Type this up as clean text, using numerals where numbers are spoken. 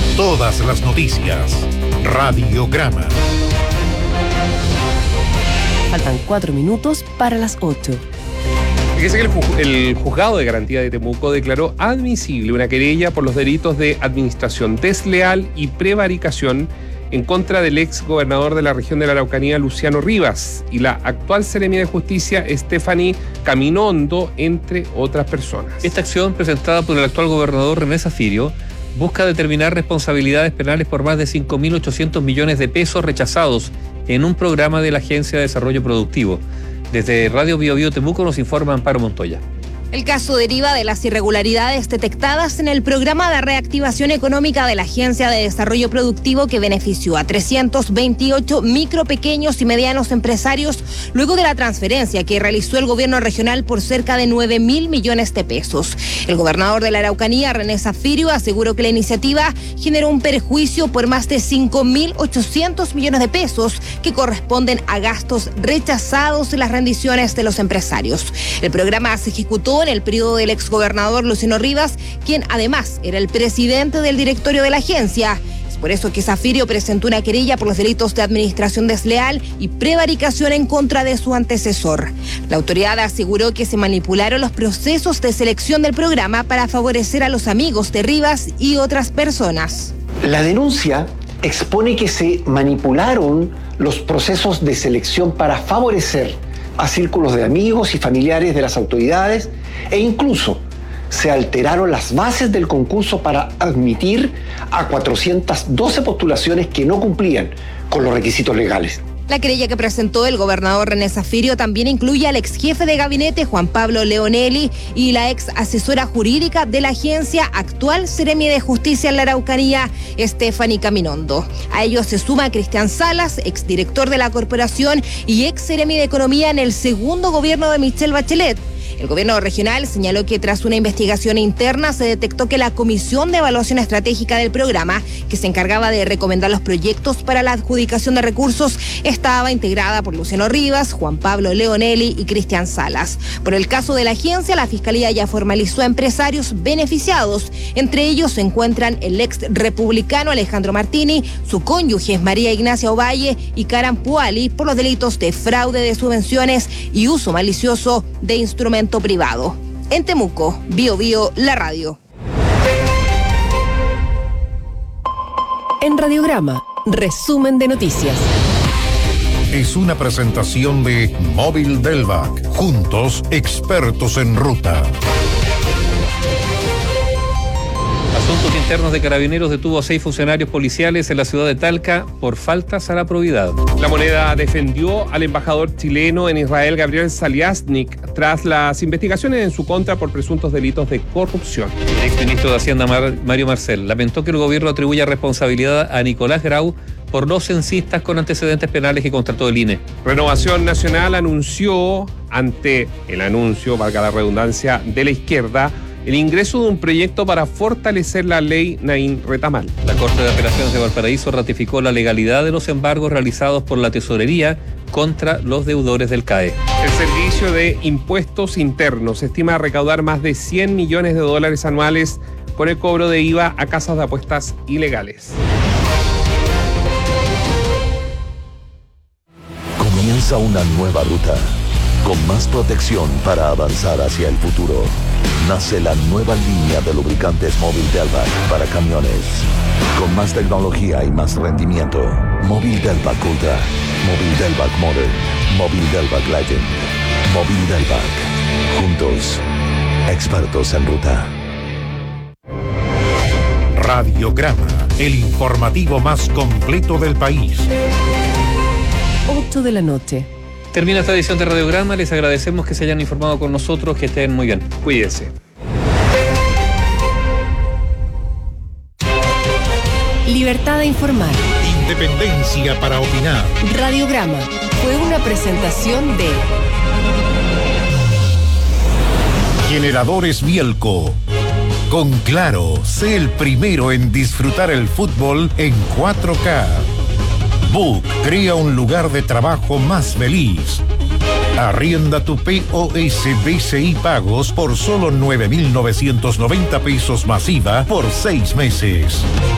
Todas las noticias. Radiograma. Faltan 4 minutos para las 8. Fíjese que el juzgado de garantía de Temuco declaró admisible una querella por los delitos de administración desleal y prevaricación en contra del ex gobernador de la región de la Araucanía, Luciano Rivas, y la actual seremia de justicia, Stephanie Caminondo, entre otras personas. Esta acción, presentada por el actual gobernador René Zafirio, busca determinar responsabilidades penales por más de 5.800 millones de pesos rechazados en un programa de la Agencia de Desarrollo Productivo. Desde Radio Bio Bio Temuco nos informa Amparo Montoya. El caso deriva de las irregularidades detectadas en el programa de reactivación económica de la Agencia de Desarrollo Productivo que benefició a 328 micro, pequeños y medianos empresarios luego de la transferencia que realizó el gobierno regional por cerca de 9.000 millones de pesos. El gobernador de la Araucanía, René Zafirio, aseguró que la iniciativa generó un perjuicio por más de 5.800 millones de pesos que corresponden a gastos rechazados en las rendiciones de los empresarios. El programa se ejecutó en el periodo del exgobernador Luciano Rivas, quien además era el presidente del directorio de la agencia. Es por eso que Zafirio presentó una querella por los delitos de administración desleal y prevaricación en contra de su antecesor. La autoridad aseguró que se manipularon los procesos de selección del programa para favorecer a los amigos de Rivas y otras personas. La denuncia expone que se manipularon los procesos de selección para favorecer a círculos de amigos y familiares de las autoridades e incluso se alteraron las bases del concurso para admitir a 412 postulaciones que no cumplían con los requisitos legales. La querella que presentó el gobernador René Zafirio también incluye al ex jefe de gabinete Juan Pablo Leonelli y la ex asesora jurídica de la agencia, actual seremia de justicia en la Araucanía, Stephanie Caminondo. A ellos se suma Cristian Salas, ex director de la corporación y ex seremia de economía en el segundo gobierno de Michelle Bachelet. El gobierno regional señaló que tras una investigación interna se detectó que la Comisión de Evaluación Estratégica del programa, que se encargaba de recomendar los proyectos para la adjudicación de recursos, estaba integrada por Luciano Rivas, Juan Pablo Leonelli y Cristian Salas. Por el caso de la agencia, la Fiscalía ya formalizó a empresarios beneficiados. Entre ellos se encuentran el ex republicano Alejandro Martini, su cónyuge María Ignacia Ovalle y Karan Puali por los delitos de fraude de subvenciones y uso malicioso de instrumentos privado. En Temuco, Bio Bio, la radio. En Radiograma, resumen de noticias. Es una presentación de Móvil Delvac. Juntos, expertos en ruta. Asuntos Internos de Carabineros detuvo a 6 funcionarios policiales en la ciudad de Talca por faltas a la probidad. La Moneda defendió al embajador chileno en Israel, Gabriel Saliasnik, tras las investigaciones en su contra por presuntos delitos de corrupción. El exministro de Hacienda, Mario Marcel, lamentó que el gobierno atribuya responsabilidad a Nicolás Grau por los censistas con antecedentes penales que contrató el INE. Renovación Nacional anunció, ante el anuncio, valga la redundancia, de la izquierda, el ingreso de un proyecto para fortalecer la ley Naín Retamal. La Corte de Apelaciones de Valparaíso ratificó la legalidad de los embargos realizados por la Tesorería contra los deudores del CAE. El Servicio de Impuestos Internos estima recaudar más de $100 millones anuales por el cobro de IVA a casas de apuestas ilegales. Comienza una nueva ruta, con más protección para avanzar hacia el futuro. Nace la nueva línea de lubricantes Móvil Delvac para camiones. Con más tecnología y más rendimiento. Móvil Delvac Ultra, Móvil Delvac Modern, Móvil Delvac Legend, Móvil Delvac. Juntos, expertos en ruta. Radiograma, el informativo más completo del país. 8 de la noche. Termina esta edición de Radiograma, les agradecemos que se hayan informado con nosotros, que estén muy bien. Cuídense. Libertad de informar. Independencia para opinar. Radiograma fue una presentación de Generadores Bielco. Con Claro, sé el primero en disfrutar el fútbol en 4K. Book crea un lugar de trabajo más feliz. Arrienda tu POS BCI Pagos por solo 9.990 pesos masiva por 6 meses.